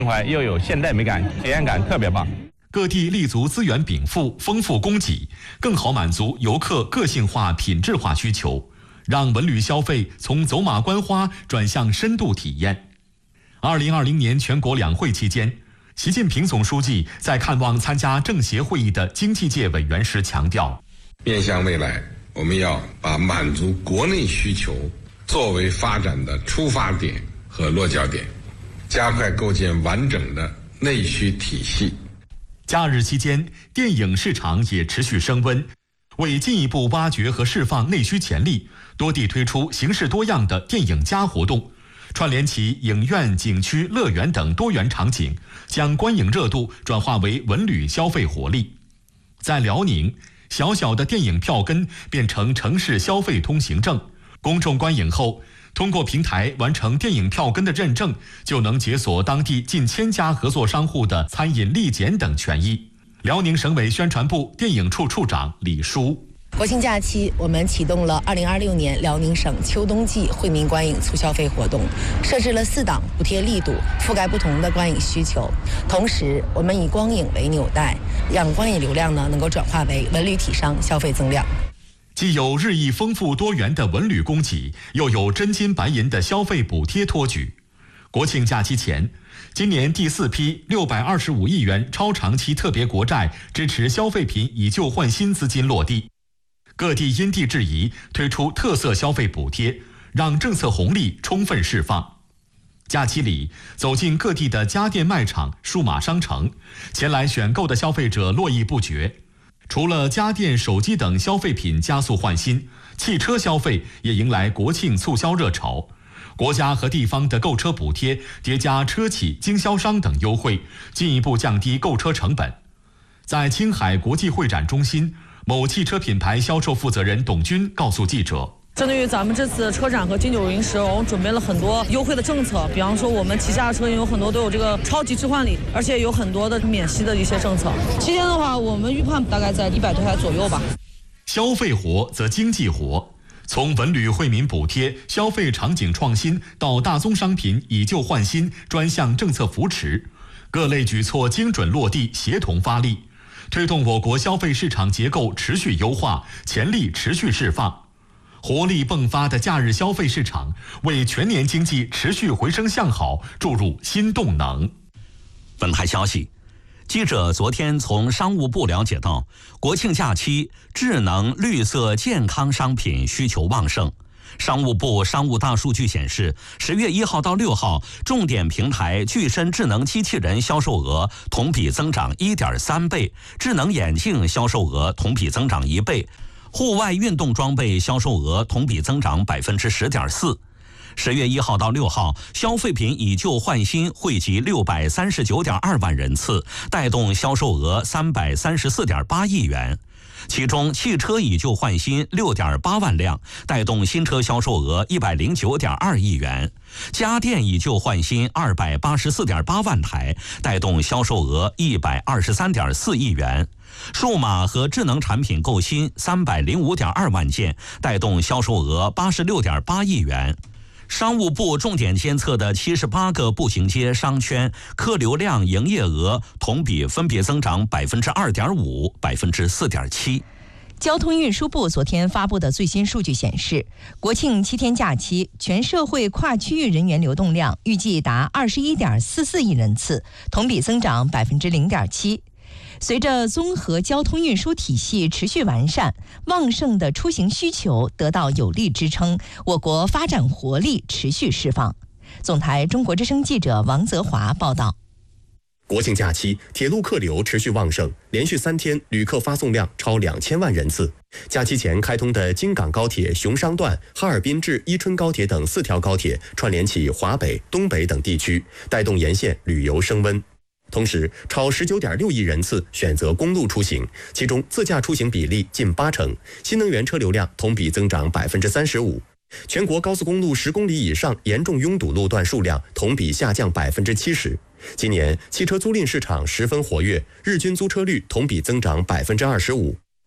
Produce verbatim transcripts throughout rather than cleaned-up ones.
怀又有现代美感，体验感特别棒。 各地立足资源禀赋、丰富供给，更好满足游客个性化、品质化需求，让文旅消费从走马观花转向深度体验。二零二零年全国两会期间，习近平总书记在看望参加政协会议的经济界委员时强调， 面向未来，我们要把满足国内需求作为发展的出发点和落脚点，加快构建完整的内需体系。 假日期间，电影市场也持续升温。为进一步挖掘和释放内需潜力，多地推出形式多样的电影加活动，串联起影院、景区、乐园等多元场景，将观影热度转化为文旅消费活力。在辽宁，小小的电影票根变成城市消费通行证，公众观影后，通过平台完成电影票根的认证，就能解锁当地近千家合作商户的餐饮立减等权益。辽宁省委宣传部电影处处长李书。 国庆假期，我们启动了二零二六年辽宁省秋冬季惠民观影促消费活动，设置了四档补贴力度，覆盖不同的观影需求。同时，我们以光影为纽带，让观影流量呢能够转化为文旅体商消费增量。 既有日益丰富多元的文旅供给，又有真金白银的消费补贴托举。国庆假期前，今年第四批六百二十五亿元超长期特别国债支持消费品以旧换新资金落地，各地因地制宜推出特色消费补贴，让政策红利充分释放。假期里，走进各地的家电卖场、数码商城，前来选购的消费者络绎不绝。除了家电、手机等消费品加速换新，汽车消费也迎来国庆促销热潮。国家和地方的购车补贴叠加车企、经销商等优惠，进一步降低购车成本。在青海国际会展中心，某汽车品牌销售负责人董军告诉记者， 针对于咱们这次车展和金九银十，我们准备了很多优惠的政策，比方说我们旗下的车有很多都有这个超级置换礼，而且有很多的免息的一些政策。期间的话，我们预判大概在一百多台左右吧。 消费活则经济活，从文旅惠民补贴、消费场景创新到大宗商品以旧换新专项政策扶持，各类举措精准落地，协同发力，推动我国消费市场结构持续优化，潜力持续释放。活力迸发的假日消费市场，为全年经济持续回升向好注入新动能。 本台消息，记者昨天从商务部了解到，国庆假期智能绿色健康商品需求旺盛。商务部商务大数据显示，十月一号到六号，重点平台具身智能机器人销售额同比增长 一点三倍，智能眼镜销售额同比增长一倍，户外运动装备销售额同比增长 百分之十点四。十月一号到六号，消费品以旧换新汇集六百三十九点二万人次，带动销售额三百三十四点八亿元。其中，汽车以旧换新六点八万辆，带动新车销售额一百零九点二亿元；家电以旧换新二百八十四点八万台，带动销售额一百二十三点四亿元；数码和智能产品购新三百零五点二万件，带动销售额八十六点八亿元。商务部重点监测的七十八个步行街商圈客流量营业额同比分别增长 百分之二点五、百分之四点七。 交通运输部昨天发布的最新数据显示，国庆七天假期全社会跨区域人员流动量预计达二十一点四四亿人次，同比增长 百分之零点七。随着综合交通运输体系持续完善，旺盛的出行需求得到有力支撑，我国发展活力持续释放。总台中国之声记者王泽华报道。 国庆假期，铁路客流持续旺盛，连续三天旅客发送量超两千万人次。假期前开通的京港高铁雄商段、哈尔滨至伊春高铁等四条高铁串联起华北、东北等地区，带动沿线旅游升温。同时，超 十九点六亿人次选择公路出行，其中自驾出行比例近八成，新能源车流量同比增长 百分之三十五。全国高速公路十公里以上严重拥堵路段数量同比下降 百分之七十。今年汽车租赁市场十分活跃，日均租车率同比增长 百分之二十五。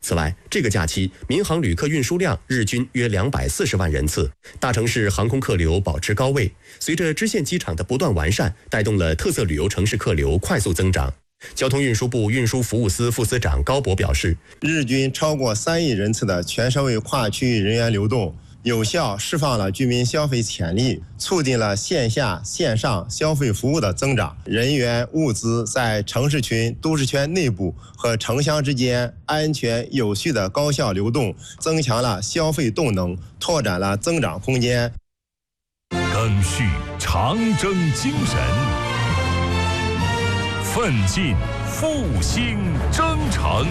此外，这个假期民航旅客运输量日均约两百四十万人次，大城市航空客流保持高位。随着支线机场的不断完善，带动了特色旅游城市客流快速增长。交通运输部运输服务司副司长高博表示， 日均超过三亿人次的全社会跨区域人员流动，有效释放了居民消费潜力，促进了线下线上消费服务的增长，人员物资在城市群、都市圈内部和城乡之间安全有序的高效流动，增强了消费动能，拓展了增长空间。 赓续长征精神，奋进复兴征程。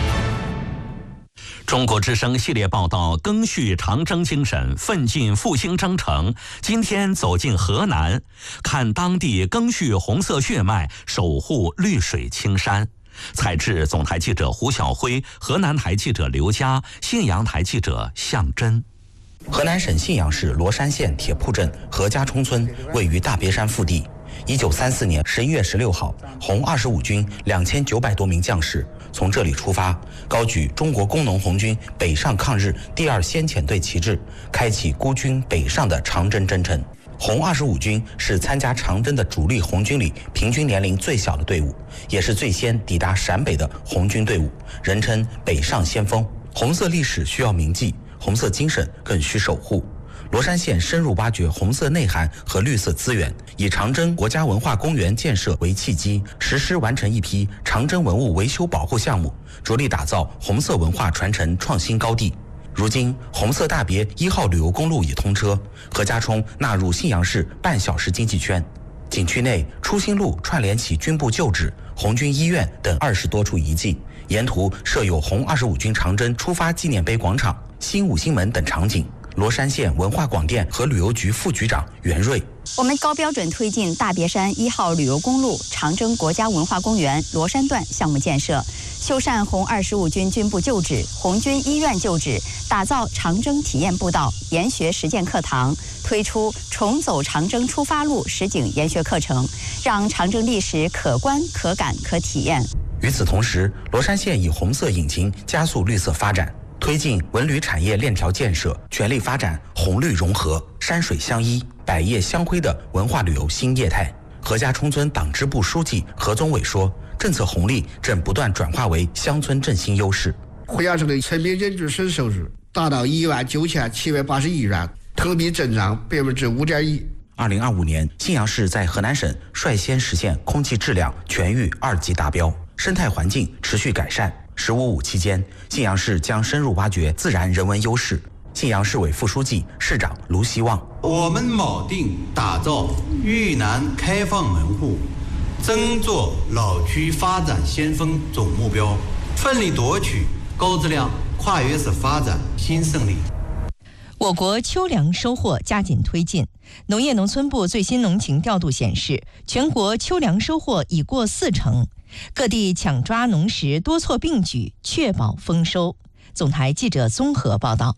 中国之声系列报道赓续长征精神，奋进复兴征程。今天走进河南，看当地赓续红色血脉，守护绿水青山。采制总台记者胡晓辉，河南台记者刘佳，信阳台记者向真。 河南省信阳市罗山县铁铺镇何家冲村位于大别山腹地。一九三四年十一月十六号，红二十五军两千九百多名将士从这里出发，高举中国工农红军北上抗日第二先遣队旗帜，开启孤军北上的长征征程。红二十五军是参加长征的主力红军里平均年龄最小的队伍，也是最先抵达陕北的红军队伍，人称北上先锋。红色历史需要铭记，红色精神更需守护。罗山县深入挖掘红色内涵和绿色资源，以长征国家文化公园建设为契机，实施完成一批长征文物维修保护项目，着力打造红色文化传承创新高地。如今，红色大别一号旅游公路已通车，何家冲纳入信阳市半小时经济圈。景区内初心路串联起军部旧址、红军医院等二十多处遗迹，沿途设有红二十五军长征出发纪念碑广场、新五星门等场景。罗山县文化广电和旅游局副局长袁瑞， 我们高标准推进大别山一号旅游公路长征国家文化公园罗山段项目建设，修缮红二十五军军部旧址、红军医院旧址，打造长征体验步道、研学实践课堂，推出重走长征出发路实景研学课程，让长征历史可观、可感、可体验。 与此同时，罗山县以红色引擎加速绿色发展，推进文旅产业链条建设，全力发展红绿融合、山水相依、百业相辉的文化旅游新业态。何家冲村党支部书记何宗伟说，政策红利正不断转化为乡村振兴优势。 何家村的村民人均省收入达到一万九千七百八十一元，同比增长百分之五点一。 二零二五年，信阳市在河南省率先实现空气质量全域二级达标，生态环境持续改善。十五五期间，信阳市将深入挖掘自然人文优势。信阳市委副书记、市长卢希望， 我们铆定打造豫南开放门户、争做老区发展先锋总目标，奋力夺取高质量跨越式发展新胜利。 我国秋粮收获加紧推进。农业农村部最新农情调度显示，全国秋粮收获已过四成，各地抢抓农时多措并举，确保丰收。总台记者综合报道。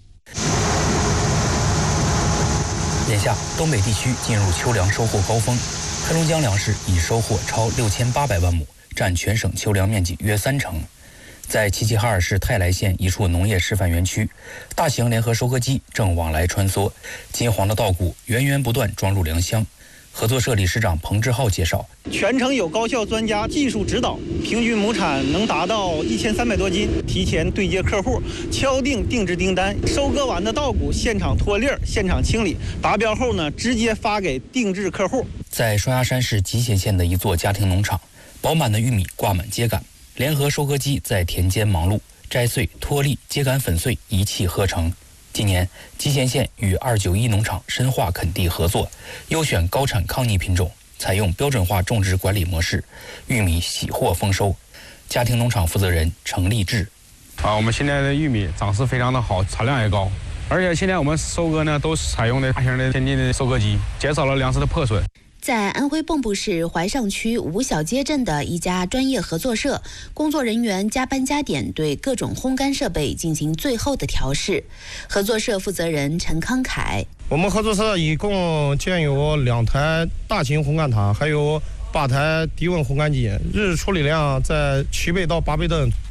眼下，东北地区进入秋粮收获高峰，黑龙江粮食已收获超六千八百万亩，占全省秋粮面积约三成。在齐齐哈尔市泰来县一处农业示范园区，大型联合收割机正往来穿梭，金黄的稻谷源源不断装入粮箱。合作社理事长彭志浩介绍， 全程有高校专家技术指导，平均亩产能达到一千三百多斤。提前对接客户，敲定定制订单，收割完的稻谷现场脱粒儿，现场清理，达标后呢，直接发给定制客户。 在双鸭山市集贤县的一座家庭农场，饱满的玉米挂满秸秆，联合收割机在田间忙碌，摘穗、脱粒、秸秆粉碎一气呵成。今年，集贤县与二九一农场深化垦地合作，优选高产抗逆品种，采用标准化种植管理模式，玉米喜获丰收。家庭农场负责人程立志： 啊，我们现在的玉米长势非常的好，产量也高，而且现在我们收割呢都采用的大型的先进的收割机，减少了粮食的破损。 在安徽蚌埠市怀上区五小街镇的一家专业合作社，工作人员加班加点对各种烘干设备进行最后的调试。合作社负责人陈康凯： 我们合作社一共建有两台大型烘干塔，还有八台低温烘干机，日处理量在七倍到八倍的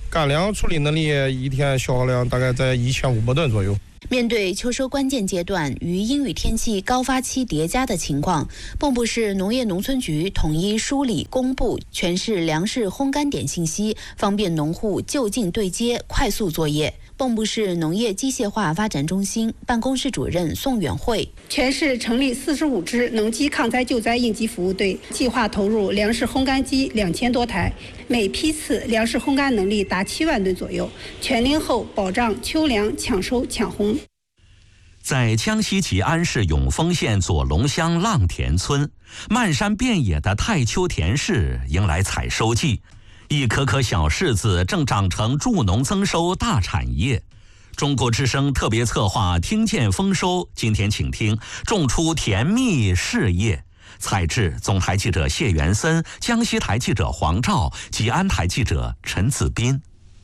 干粮处理能力一天消耗量大概在一千五百吨左右。 面对秋收关键阶段与阴雨天气高发期叠加的情况，蚌埠市农业农村局统一梳理公布全市粮食烘干点信息，方便农户就近对接，快速作业。蚌埠市农业机械化发展中心办公室主任宋远慧： 全市成立四十五支农机抗灾救灾应急服务队，计划投入粮食烘干机两千多台，每批次粮食烘干能力达七万吨左右，全龄后保障秋粮抢收抢烘。 在江西吉安市永丰县左龙乡浪田村，漫山遍野的太丘田氏迎来采收季，一颗颗小柿子正长成助农增收大产业。中国之声特别策划听见丰收，今天请听种出甜蜜事业。采制总台记者谢元森，江西台记者黄照，吉安台记者陈子斌。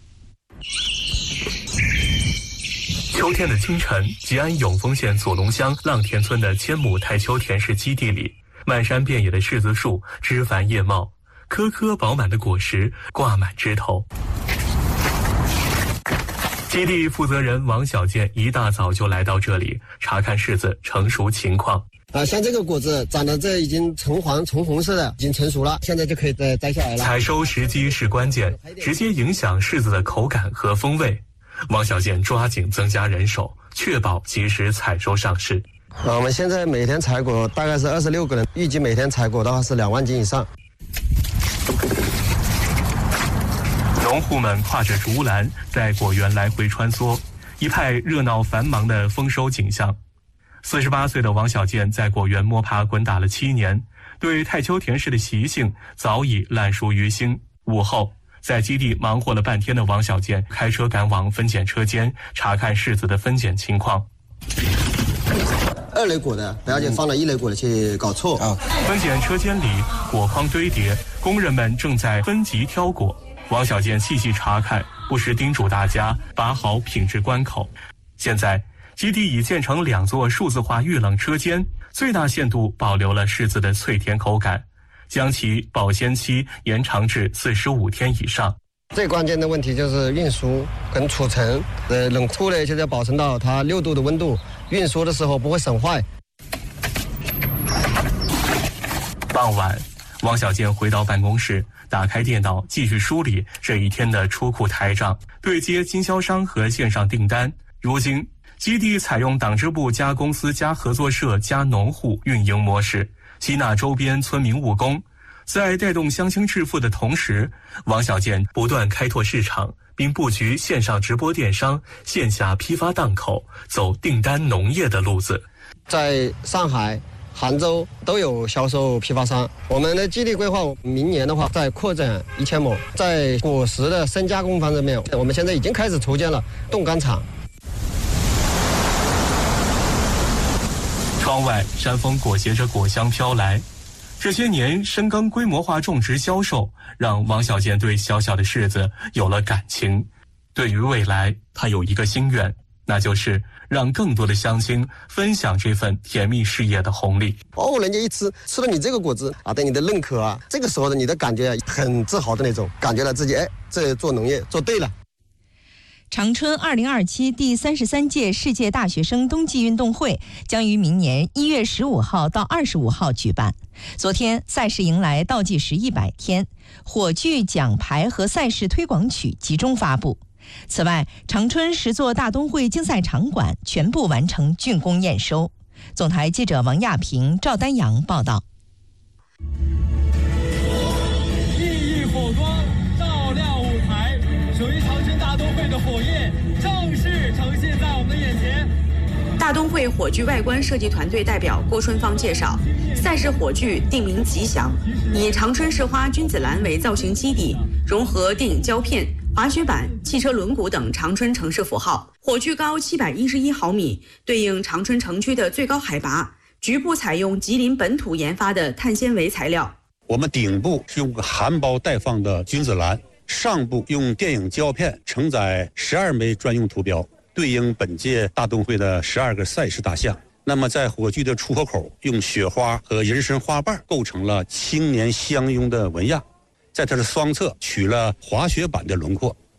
秋天的清晨，吉安永丰县左龙乡浪田村的千亩太丘田氏基地里，漫山遍野的柿子树枝繁叶茂，颗颗饱满的果实挂满枝头。基地负责人王小健一大早就来到这里查看柿子成熟情况。 啊，像这个果子长得这已经橙黄、橙红色的，已经成熟了，现在就可以再摘下来了。 采收时机是关键，直接影响柿子的口感和风味。王小健抓紧增加人手，确保及时采收上市。 啊，我们现在每天采果大概是二十六个人，预计每天采果的话是两万斤以上。 农户们挎着竹篮在果园来回穿梭，一派热闹繁忙的丰收景象。四十八岁的王小健在果园摸爬滚打了七年，对太丘田氏的习性早已烂熟于心。午后，在基地忙活了半天的王小健开车赶往分拣车间，查看柿子的分拣情况。 二类果的不要紧，放了一类果的去搞错啊！ 分拣车间里果筐堆叠，工人们正在分级挑果。王小健细细查看，不时叮嘱大家把好品质关口。现在基地已建成两座数字化预冷车间，最大限度保留了柿子的脆甜口感，将其保鲜期延长至四十五天以上。 最关键的问题就是运输跟储存，呃，冷库呢就是要保存到它六度的温度，运输的时候不会损坏。 傍晚，王小健回到办公室，打开电脑继续梳理这一天的出库台账，对接经销商和线上订单。如今基地采用党支部加公司加合作社加农户运营模式，吸纳周边村民务工。在带动乡亲致富的同时，王小健不断开拓市场，并布局线上直播电商、线下批发档口，走订单农业的路子。 在上海、杭州都有销售批发商。我们的基地规划，明年的话再扩展一千亩。在果实的深加工方面，我们现在已经开始筹建了冻干厂。 窗外山风裹挟着果香飘来。这些年深耕规模化种植销售，让王小健对小小的柿子有了感情。对于未来，他有一个心愿，那就是让更多的乡亲分享这份甜蜜事业的红利。 哦，人家一吃吃了你这个果子啊，对你的认可啊，这个时候的你的感觉很自豪的那种，感觉到自己哎，这做农业做对了。 长春二零二七第三十三届世界大学生冬季运动会将于明年一月十五号到二十五号举办。昨天赛事迎来倒计时一百天，火炬、奖牌和赛事推广曲集中发布。此外，长春十座大冬会竞赛场馆全部完成竣工验收。总台记者王亚平、赵丹阳报道。 熠熠火光照亮舞台，属于长春大冬会的火焰正式呈现在我们的眼前。 大冬会火炬外观设计团队代表郭春芳介绍，赛事火炬定名吉祥，以长春市花君子兰为造型基底，融合电影胶片、滑雪板、汽车轮毂等长春城市符号。火炬高七百一十一毫米，对应长春城区的最高海拔。局部采用吉林本土研发的碳纤维材料。 我们顶部是用含苞待放的君子兰，上部用电影胶片承载十二枚专用图标，对应本届大冬会的十二个赛事大项。那么在火炬的出口口，用雪花和人参花瓣构成了青年相拥的纹样，在它的双侧取了滑雪板的轮廓，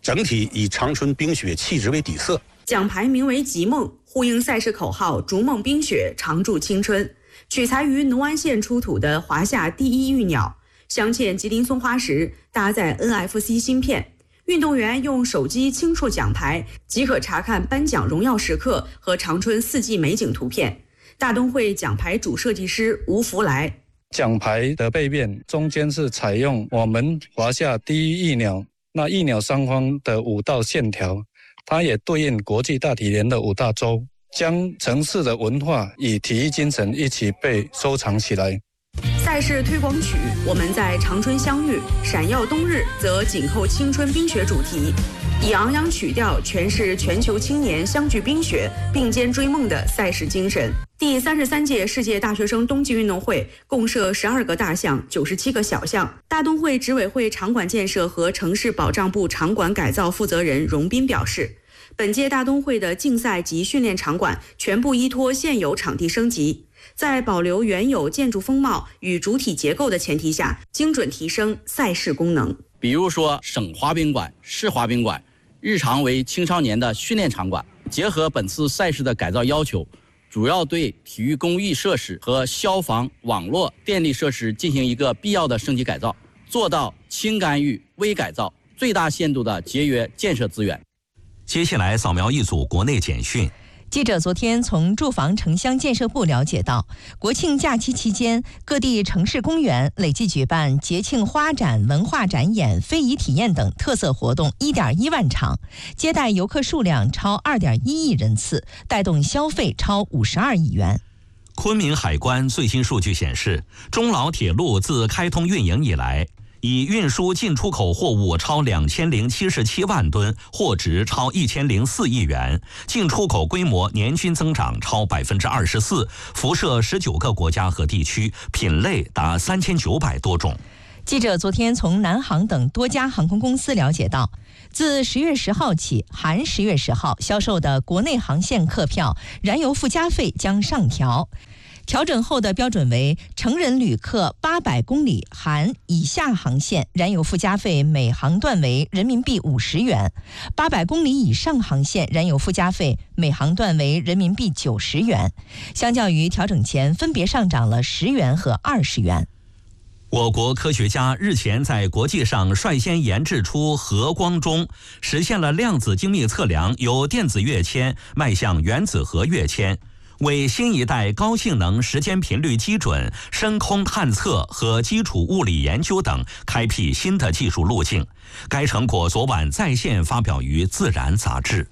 整体以长春冰雪气质为底色。 奖牌名为“极梦”，呼应赛事口号“逐梦冰雪，常驻青春”。取材于农安县出土的华夏第一玉鸟，镶嵌吉林松花石，搭载 N F C 芯片。运动员用手机轻触奖牌，即可查看颁奖荣耀时刻和长春四季美景图片。大东会奖牌主设计师吴福来。 奖牌的背面中间是采用我们华夏第一翼鸟，那翼鸟上方的五道线条，它也对应国际大体联的五大洲，将城市的文化与体育精神一起被收藏起来。 赛事推广曲《我们在长春相遇》，闪耀冬日则紧扣青春冰雪主题，以昂扬曲调诠释全球青年相聚冰雪、并肩追梦的赛事精神。第三十三届世界大学生冬季运动会共设十二个大项、九十七个小项。大东会执委会场馆建设和城市保障部场馆改造负责人荣斌表示，本届大东会的竞赛及训练场馆全部依托现有场地升级，在保留原有建筑风貌与主体结构的前提下，精准提升赛事功能。 比如说省滑冰馆、市滑冰馆，日常为青少年的训练场馆。结合本次赛事的改造要求，主要对体育公益设施和消防、网络、电力设施进行一个必要的升级改造，做到轻干预、微改造，最大限度的节约建设资源。 接下来扫描一组国内简讯。 记者昨天从住房城乡建设部了解到，国庆假期期间，各地城市公园累计举办节庆花展、文化展演、非遗体验等特色活动 一点一万场，接待游客数量超 二点一亿人次，带动消费超五十二亿元。 昆明海关最新数据显示，中老铁路自开通运营以来，以运输进出口货物超两千零七十七万吨，货值超一千零四亿元，进出口规模年均增长超百分之二十四，辐射十九个国家和地区，品类达三千九百多种。 记者昨天从南航等多家航空公司了解到，自十月十号起，含十月十号销售的国内航线客票燃油附加费将上调。调整后的标准为成人旅客八百公里含以下航线燃油附加费每航段为人民币五十元，八百公里以上航线燃油附加费每航段为人民币九十元，相较于调整前分别上涨了十元和二十元。 我国科学家日前在国际上率先研制出核光中，实现了量子精密测量由电子跃迁迈向原子核跃迁，为新一代高性能时间频率基准、深空探测和基础物理研究等开辟新的技术路径。该成果昨晚在线发表于《自然》杂志。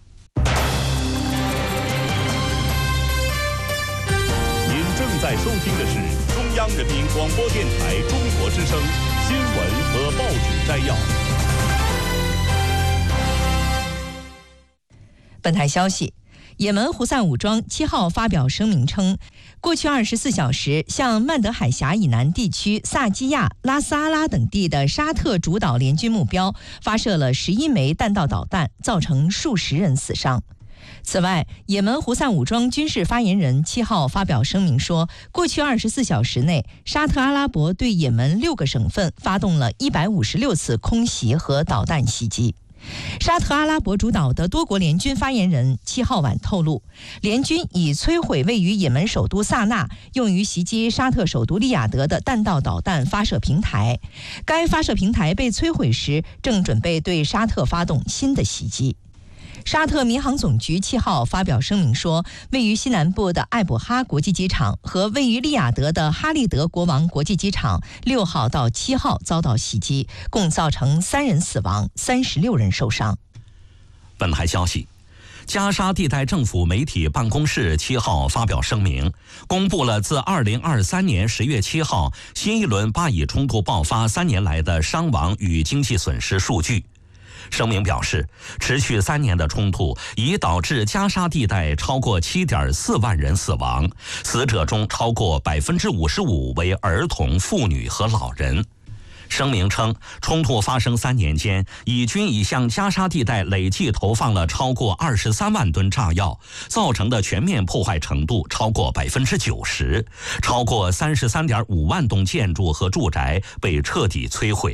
您正在收听的是中央人民广播电台中国之声新闻和报纸摘要。 本台消息，也门胡塞武装七号发表声明称，过去二十四小时向曼德海峡以南地区萨基亚、拉斯阿拉等地的沙特主导联军目标发射了十一枚弹道导弹，造成数十人死伤。此外，也门胡塞武装军事发言人七号发表声明说，过去二十四小时内，沙特阿拉伯对也门六个省份发动了一百五十六次空袭和导弹袭击。沙特阿拉伯主导的多国联军发言人七号晚透露，联军已摧毁位于也门首都萨那用于袭击沙特首都利雅得的弹道导弹发射平台。该发射平台被摧毁时，正准备对沙特发动新的袭击。沙特民航总局七号发表声明说，位于西南部的艾卜哈国际机场和位于利雅得的哈利德国王国际机场六号到七号遭到袭击，共造成三人死亡，三十六人受伤。 本台消息，加沙地带政府媒体办公室七号发表声明，公布了自二零二三年十月七号新一轮巴以冲突爆发三年来的伤亡与经济损失数据。声明表示，持续三年的冲突已导致加沙地带超过 七点四万人死亡，死者中超过 百分之五十五 为儿童、妇女和老人。声明称，冲突发生三年间，以军已向加沙地带累计投放了超过二十三万吨炸药，造成的全面破坏程度超过 百分之九十， 超过 三十三点五万栋建筑和住宅被彻底摧毁。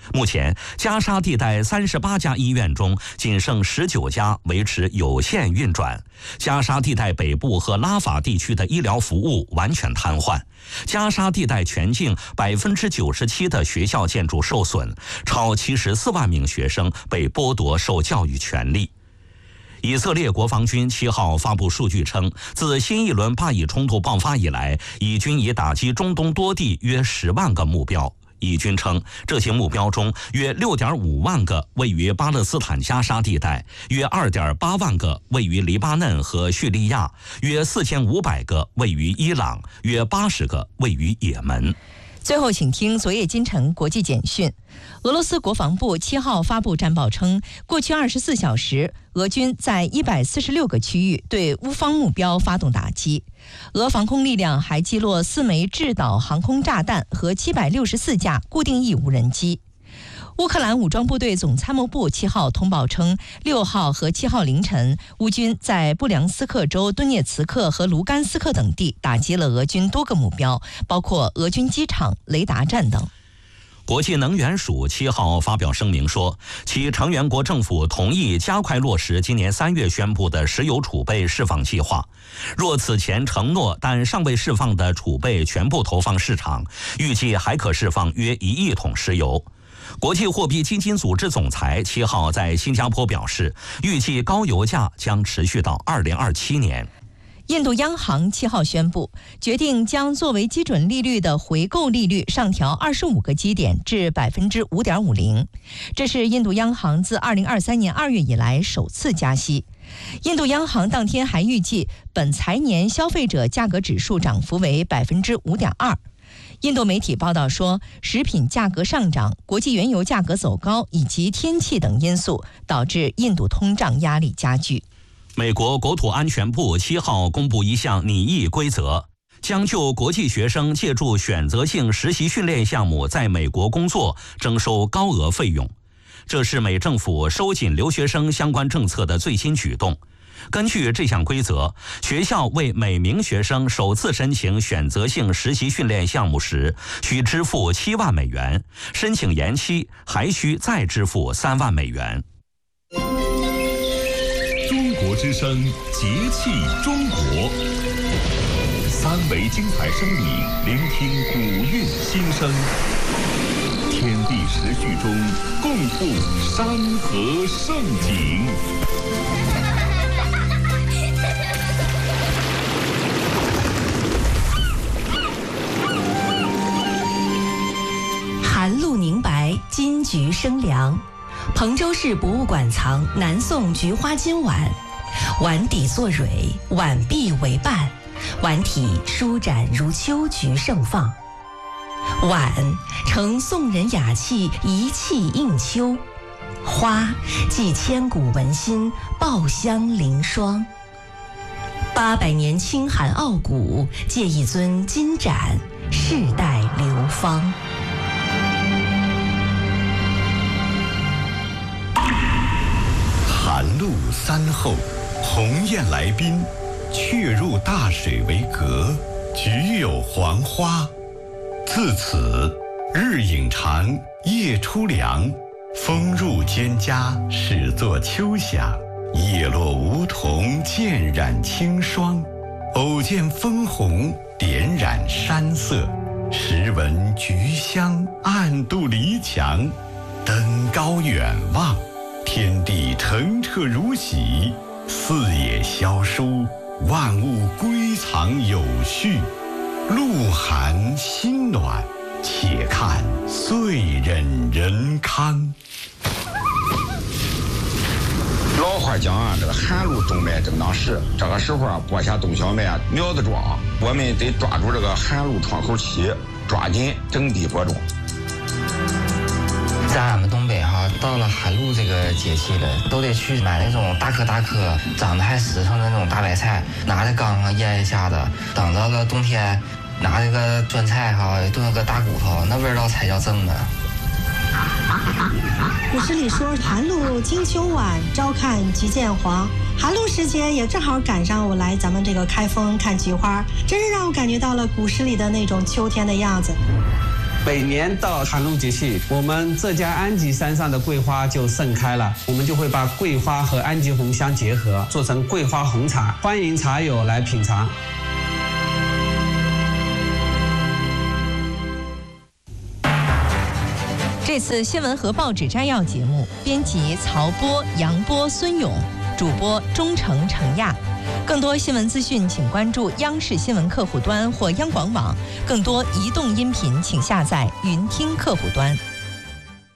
目前，加沙地带三十八家医院中，仅剩十九家维持有限运转。加沙地带北部和拉法地区的医疗服务完全瘫痪。加沙地带全境百分之九十七的学校建筑受损，超七十四万名学生被剥夺受教育权利。以色列国防军七号发布数据称，自新一轮巴以冲突爆发以来，以军已打击中东多地约十万个目标。以军称，这些目标中约 六点五万个位于巴勒斯坦加沙地带，约 二点八万个位于黎巴嫩和叙利亚，约四千五百个位于伊朗，约八十个位于也门。 最后，请听昨夜今晨国际简讯。俄罗斯国防部七号发布战报称，过去二十四小时，俄军在一百四十六个区域对乌方目标发动打击。俄防空力量还击落四枚制导航空炸弹和七百六十四架固定翼无人机。乌克兰武装部队总参谋部七号通报称，六号和七号凌晨，乌军在布良斯克州顿涅茨克和卢甘斯克等地打击了俄军多个目标，包括俄军机场、雷达站等。 国际能源署七号发表声明说，其成员国政府同意加快落实今年三月宣布的石油储备释放计划。若此前承诺但尚未释放的储备全部投放市场，预计还可释放约一亿桶石油。国际货币基金组织总裁七号在新加坡表示，预计高油价将持续到二零二七年。 印度央行七号宣布，决定将作为基准利率的回购利率上调二十五个基点至百分之五点五零，这是印度央行自二零二三年二月以来首次加息。印度央行当天还预计，本财年消费者价格指数涨幅为百分之五点二。印度媒体报道说，食品价格上涨、国际原油价格走高以及天气等因素，导致印度通胀压力加剧。 美国国土安全部七号公布一项拟议规则，将就国际学生借助选择性实习训练项目在美国工作征收高额费用。这是美政府收紧留学生相关政策的最新举动。根据这项规则，学校为每名学生首次申请选择性实习训练项目时，需支付七万美元；申请延期还需再支付三万美元。 中国之声，节气中国，三维精彩生命，聆听古韵心声，天地时序中共赴山河盛景。 寒露凝白，金菊生凉。彭州市博物馆藏南宋菊花金碗，碗底作蕊，碗壁为瓣，碗体舒展如秋菊盛放。碗承宋人雅气，一气应秋；花寄千古文心，爆香凌霜。八百年清寒傲骨，借一尊金盏，世代流芳。 寒露三候，鸿雁来宾，却入大水为阁，菊有黄花。自此，日影长，夜出凉，风入蒹葭，始作秋响。叶落梧桐，渐染青霜。偶见枫红，点染山色。时闻菊香，暗度离墙。登高远望，天地澄澈如洗，四野萧疏，万物归藏有序。露寒心暖，且看岁忍人康。 老话讲啊，这个寒露终麦正当时，这个时候啊，播下冬小麦啊，苗子壮，我们得抓住这个寒露窗口期，抓紧整地播种。 在俺们东北哈，到了寒露这个节气了，都得去买那种大颗大颗、长得还实诚的那种大白菜，拿在缸上腌一下子，等到了冬天，拿这个酸菜哈炖个大骨头，那味道才叫正呢。 古诗里说寒露金秋晚，朝看菊见黄。寒露时节也正好赶上我来咱们这个开封看菊花，真是让我感觉到了古诗里的那种秋天的样子。 每年到寒露节气，我们浙江安吉山上的桂花就盛开了，我们就会把桂花和安吉红相结合，做成桂花红茶，欢迎茶友来品尝。 这次新闻和报纸摘要节目，编辑曹波、杨波、孙勇，主播钟诚、程亚。更多新闻资讯，请关注央视新闻客户端或央广网。更多移动音频，请下载云听客户端。